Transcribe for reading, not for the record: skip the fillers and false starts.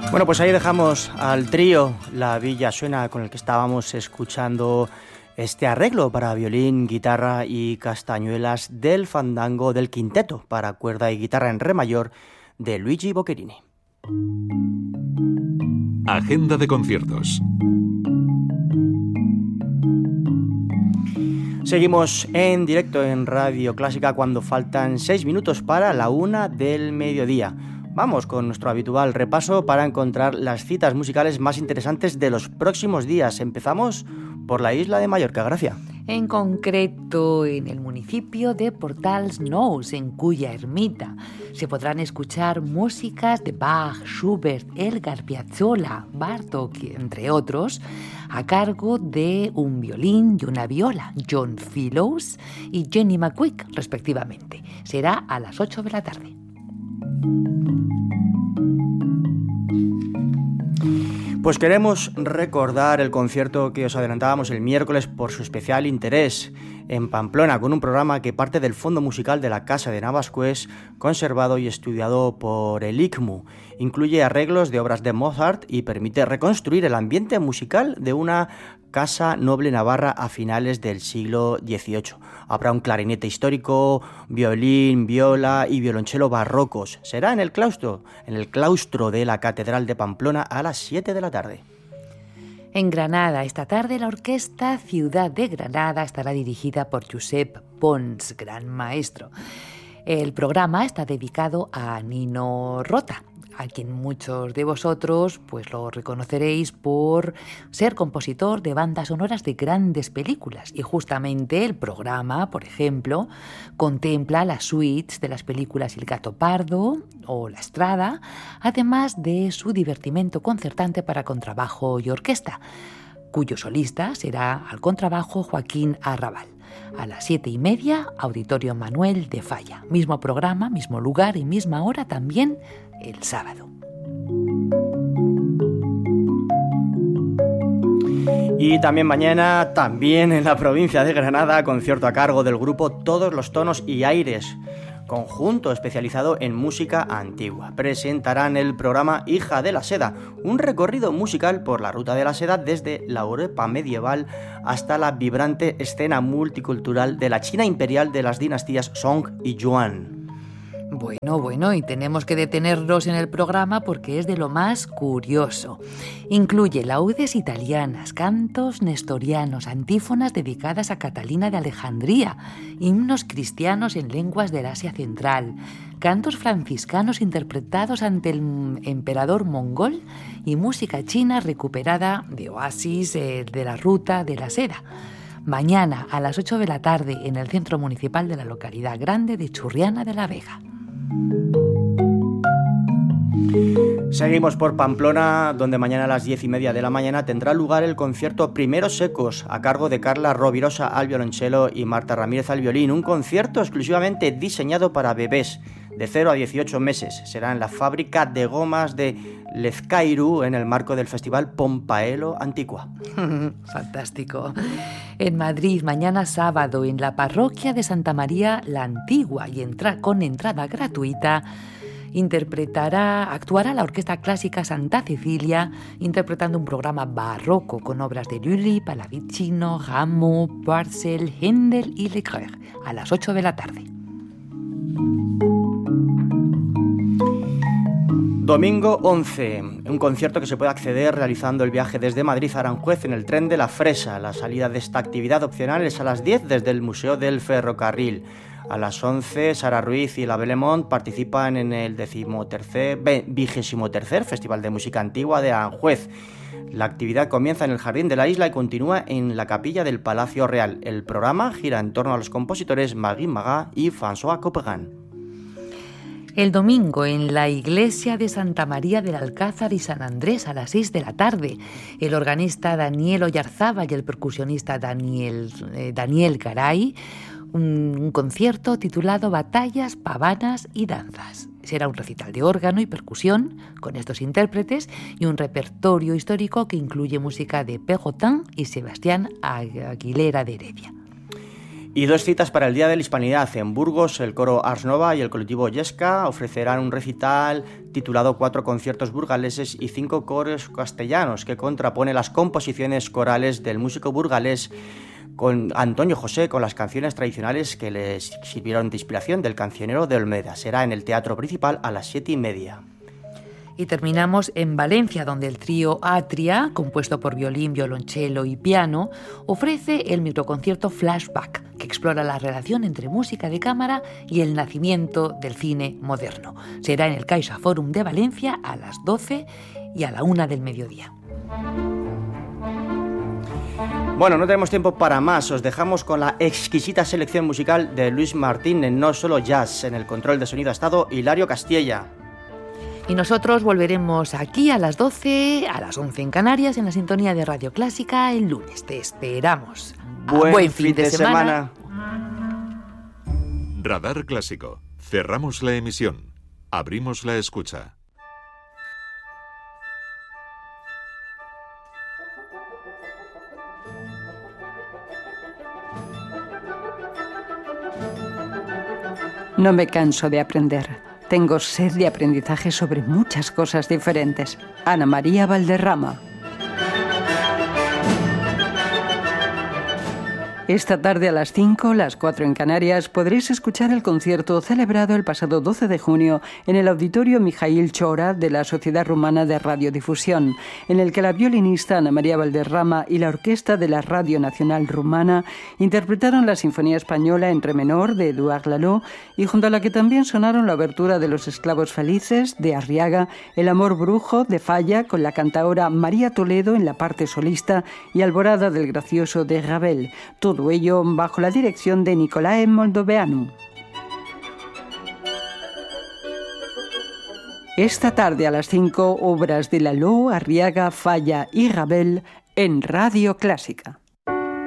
Bueno, pues ahí dejamos al trío La Villa Suena, con el que estábamos escuchando este arreglo para violín, guitarra y castañuelas del fandango del quinteto para cuerda y guitarra en re mayor de Luigi Boccherini. Agenda de conciertos. Seguimos en directo en Radio Clásica cuando faltan 6 minutos para la 1 del mediodía. Vamos con nuestro habitual repaso para encontrar las citas musicales más interesantes de los próximos días. Empezamos por la isla de Mallorca, Gracia. En concreto, en el municipio de Portals Nous, en cuya ermita se podrán escuchar músicas de Bach, Schubert, Elgar, Piazzolla, Bartók, entre otros, a cargo de un violín y una viola, John Fellows y Jenny McQuick, respectivamente. Será a las 8 de la tarde. Pues queremos recordar el concierto que os adelantábamos el miércoles por su especial interés en Pamplona, con un programa que parte del fondo musical de la Casa de Navascués, conservado y estudiado por el ICMU. Incluye arreglos de obras de Mozart y permite reconstruir el ambiente musical de una casa noble navarra a finales del siglo XVIII. Habrá un clarinete histórico, violín, viola y violonchelo barrocos. Será en el claustro de la Catedral de Pamplona a las 7 de la tarde. En Granada, esta tarde, la orquesta Ciudad de Granada estará dirigida por Josep Pons, gran maestro. El programa está dedicado a Nino Rota, a quien muchos de vosotros pues lo reconoceréis por ser compositor de bandas sonoras de grandes películas. Y justamente el programa, por ejemplo, contempla las suites de las películas El gato pardo o La Estrada, además de su divertimento concertante para contrabajo y orquesta, cuyo solista será al contrabajo Joaquín Arrabal. A las 7:30, Auditorio Manuel de Falla. Mismo programa, mismo lugar y misma hora también el sábado. Y también mañana, también en la provincia de Granada, concierto a cargo del grupo Todos los Tonos y Aires, conjunto especializado en música antigua. Presentarán el programa Hija de la Seda, un recorrido musical por la ruta de la seda desde la Europa medieval hasta la vibrante escena multicultural de la China imperial de las dinastías Song y Yuan. Bueno, y tenemos que detenernos en el programa porque es de lo más curioso. Incluye laudes italianas, cantos nestorianos, antífonas dedicadas a Catalina de Alejandría, himnos cristianos en lenguas del Asia Central, cantos franciscanos interpretados ante el emperador mongol y música china recuperada de oasis de la ruta de la seda. Mañana a las 8 de la tarde en el Centro Municipal de la localidad grande de Churriana de la Vega. Seguimos por Pamplona, donde mañana a las 10:30 de la mañana tendrá lugar el concierto Primeros Secos, a cargo de Carla Rovirosa al violonchelo y Marta Ramírez al violín. Un concierto exclusivamente diseñado para bebés de 0 a 18 meses. Será en la fábrica de gomas de Lezcairu, en el marco del festival Pompaelo Antigua. Fantástico. En Madrid, mañana sábado, en la parroquia de Santa María la Antigua, y con entrada gratuita, actuará la Orquesta Clásica Santa Cecilia, interpretando un programa barroco con obras de Lully, Pallavicino, Rameau, Purcell, Händel y Leclerc, a las 8 de la tarde. Domingo 11, un concierto que se puede acceder realizando el viaje desde Madrid a Aranjuez en el tren de la Fresa. La salida de esta actividad opcional es a las 10 desde el Museo del Ferrocarril. A las 11, Sara Ruiz y la Belemont participan en el 23º Festival de Música Antigua de Aranjuez. La actividad comienza en el Jardín de la Isla y continúa en la capilla del Palacio Real. El programa gira en torno a los compositores Marie Magat y François Couperin. El domingo, en la iglesia de Santa María del Alcázar y San Andrés, a las 6 de la tarde, el organista Daniel Oyarzábal y el percusionista Daniel Garay, un concierto titulado Batallas, Pavanas y Danzas. Será un recital de órgano y percusión con estos intérpretes y un repertorio histórico que incluye música de Pegotin y Sebastián Aguilera de Heredia. Y 2 citas para el Día de la Hispanidad. En Burgos, el coro Ars Nova y el colectivo Yesca ofrecerán un recital titulado 4 conciertos burgaleses y 5 coros castellanos, que contrapone las composiciones corales del músico burgalés con Antonio José, con las canciones tradicionales que les sirvieron de inspiración del cancionero de Olmeda. Será en el Teatro Principal a las 7:30. Y terminamos en Valencia, donde el trío Atria, compuesto por violín, violonchelo y piano, ofrece el microconcierto Flashback, que explora la relación entre música de cámara y el nacimiento del cine moderno. Será en el CaixaForum de Valencia a las 12 y a la 1 del mediodía. Bueno, no tenemos tiempo para más. Os dejamos con la exquisita selección musical de Luis Martín en No Solo Jazz. En el control de sonido ha estado Hilario Castilla. Y nosotros volveremos aquí a las 12, a las 11 en Canarias, en la sintonía de Radio Clásica el lunes. Te esperamos. Buen fin de semana. Radar Clásico. Cerramos la emisión. Abrimos la escucha. No me canso de aprender. Tengo sed de aprendizaje sobre muchas cosas diferentes. Ana María Valderrama. Esta tarde a las 5, las 4 en Canarias, podréis escuchar el concierto celebrado el pasado 12 de junio en el Auditorio Mijaíl Chora de la Sociedad Rumana de Radiodifusión, en el que la violinista Ana María Valderrama y la orquesta de la Radio Nacional Rumana interpretaron la Sinfonía Española en re menor de Édouard Lalo y junto a la que también sonaron la obertura de Los Esclavos Felices de Arriaga, El Amor Brujo de Falla con la cantaora María Toledo en la parte solista y Alborada del Gracioso de Ravel. Todo ello bajo la dirección de Nicolae Moldoveanu. Esta tarde a las 5, obras de Lalo, Arriaga, Falla y Ravel en Radio Clásica.